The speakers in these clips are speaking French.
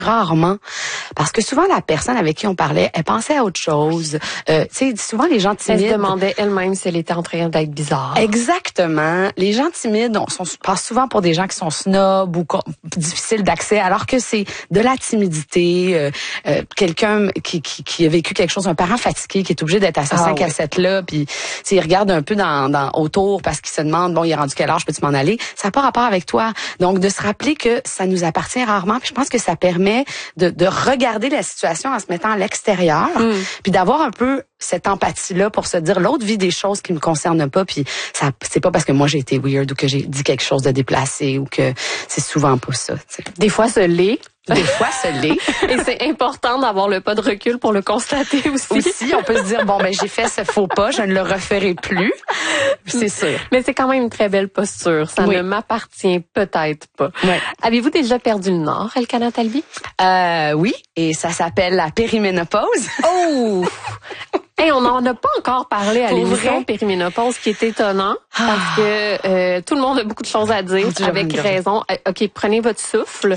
rarement, parce que souvent la personne avec qui on parlait, elle pensait à autre chose. Tu sais, souvent les gens timides... Elle se demandait elle-même si elle était en train d'être bizarre. Exactement. Les gens timides passent souvent pour des gens qui sont snobs ou difficiles d'accès, alors que c'est de la timidité, quelqu'un qui a vécu quelque chose, un parent fatigué qui est obligé d'être à ce 5 à 7 là, puis il regarde un peu dans autour parce qu'il se demande, bon, il est rendu quel âge, peux-tu m'en aller? Ça n'a pas rapport avec toi. Donc, de se rappeler que ça nous appartient rarement, puis je pense que ça permet de regarder la situation en se mettant à l'extérieur, puis d'avoir un peu cette empathie-là pour se dire l'autre vit des choses qui me concernent pas, puis ça c'est pas parce que moi j'ai été weird ou que j'ai dit quelque chose de déplacé ou que c'est souvent pas ça. T'sais. Des fois, ce l'est. Des fois, ce l'est. Et c'est important d'avoir le pas de recul pour le constater aussi. Aussi, on peut se dire, bon, ben j'ai fait ce faux pas, je ne le referai plus. C'est sûr. Mais c'est quand même une très belle posture. Ça ne m'appartient peut-être pas. Ouais. Avez-vous déjà perdu le nord, Elkana Talbi? Oui, et ça s'appelle la périménopause. Oh! Hey, on n'en a pas encore parlé à l'émission Périménopause, qui est étonnant, parce que tout le monde a beaucoup de choses à dire, avec raison. OK, prenez votre souffle.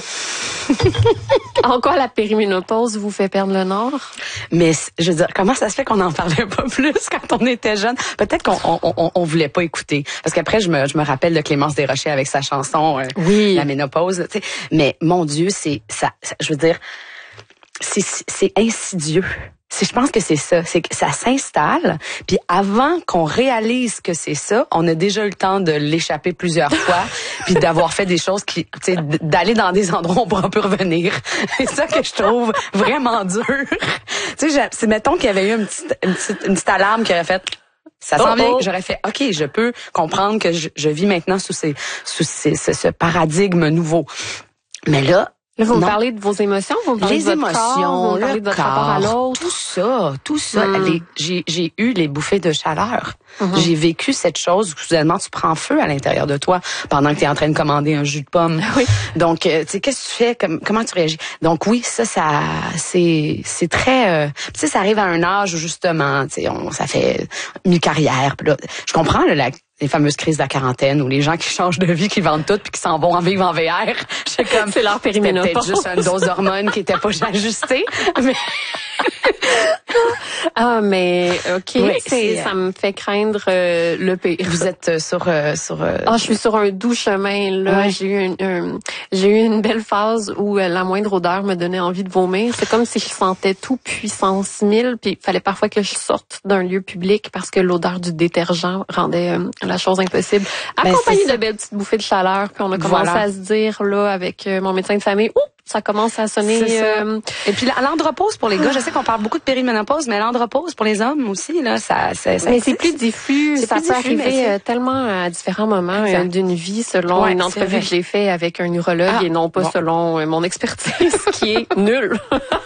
En quoi la périménopause vous fait perdre le nord? Mais je veux dire, comment ça se fait qu'on n'en parlait pas plus quand on était jeune? Peut-être qu'on voulait pas écouter. Parce qu'après, je me rappelle de Clémence Desrochers avec sa chanson La ménopause. Tu sais. Mais mon Dieu, c'est ça. Je veux dire, c'est insidieux. Je pense que c'est ça, c'est que ça s'installe, puis avant qu'on réalise que c'est ça, on a déjà eu le temps de l'échapper plusieurs fois, puis d'avoir fait des choses qui, tu sais, d'aller dans des endroits où on pourra plus revenir. C'est ça que je trouve vraiment dur. Tu sais, c'est mettons qu'il y avait eu une petite alarme qui aurait fait. Ça s'en vient, j'aurais fait, OK, je peux comprendre que je vis maintenant sous ce paradigme nouveau. Mais là, vous me parlez de vos émotions, vous me parlez de votre corps, vous me parlez de votre rapport à l'autre. Tout ça. J'ai eu les bouffées de chaleur. J'ai vécu cette chose où soudainement tu prends feu à l'intérieur de toi pendant que tu es en train de commander un jus de pomme. Oui. Donc, tu sais, qu'est-ce que tu fais? Comment tu réagis? Donc oui, ça c'est très... tu sais, ça arrive à un âge où justement, tu sais, ça fait mi-carrière. Puis là, je comprends les fameuses crises de la quarantaine où les gens qui changent de vie, qui vendent tout puis qui s'en vont en vivre en VR. C'est leur périménopause. C'était peut-être juste une dose d'hormones qui était pas ajustée. Mais... mais OK, ça me fait craindre le pire. Vous êtes sur je suis sur un doux chemin là. Ouais. J'ai eu une belle phase où la moindre odeur me donnait envie de vomir. C'est comme si je sentais tout puissance 1000, puis il fallait parfois que je sorte d'un lieu public parce que l'odeur du détergent rendait la chose impossible. Accompagné de belles petites bouffées de chaleur, puis on a commencé à se dire là avec mon médecin de famille, ça commence à sonner. Et puis l'andropause pour les gars, je sais qu'on parle beaucoup de périménopause, mais l'andropause pour les hommes aussi là, ça mais c'est plus diffus, ça peut arriver tellement à différents moments d'une vie selon une entrevue que j'ai fait avec un urologue et non pas selon mon expertise qui est nulle.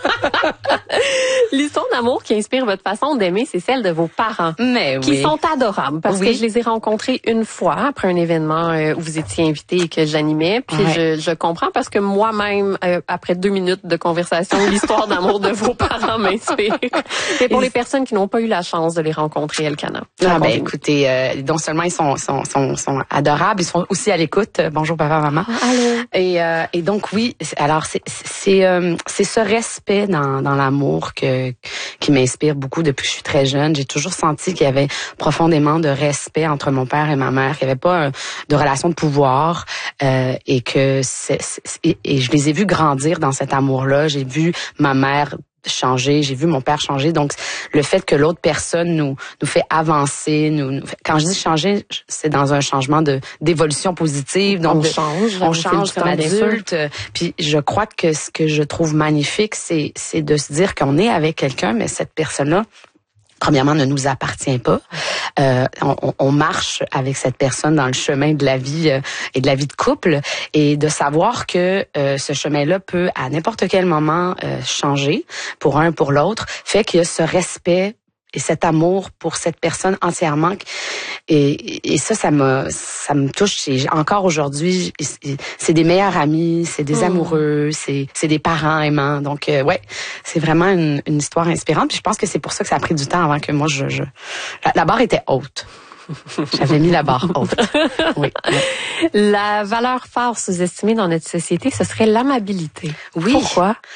L'histoire d'amour qui inspire votre façon d'aimer, c'est celle de vos parents. Qui sont adorables parce que je les ai rencontrés une fois après un événement où vous étiez invité et que j'animais, puis je comprends parce que moi-même après 2 minutes de conversation, l'histoire d'amour de vos parents m'inspire. Et pour les personnes qui n'ont pas eu la chance de les rencontrer, Elkana. Écoutez, non seulement ils sont adorables, ils sont aussi à l'écoute. Bonjour papa, maman. Allô. Et donc oui, alors c'est ce respect dans l'amour qui m'inspire beaucoup depuis que je suis très jeune. J'ai toujours senti qu'il y avait profondément de respect entre mon père et ma mère, qu'il n'y avait pas de relation de pouvoir et que et je les ai vus grandir dans cet amour-là. J'ai vu ma mère changer, j'ai vu mon père changer. Donc, le fait que l'autre personne nous fait avancer, quand je dis changer, c'est dans un changement d'évolution positive. Donc, on change comme adulte. Puis, je crois que ce que je trouve magnifique, c'est de se dire qu'on est avec quelqu'un, mais cette personne-là, premièrement, ne nous appartient pas. On marche avec cette personne dans le chemin de la vie et de la vie de couple, et de savoir que ce chemin-là peut à n'importe quel moment changer pour un pour l'autre, fait qu'il y a ce respect et cet amour pour cette personne entièrement. Et ça me touche. Encore aujourd'hui, c'est des meilleurs amis, c'est des amoureux, c'est des parents aimants. Donc, c'est vraiment une histoire inspirante. Puis je pense que c'est pour ça que ça a pris du temps avant que moi, la barre était haute. J'avais mis la barre haute. Oui. La valeur phare sous-estimée dans notre société, ce serait l'amabilité. Oui. Pourquoi?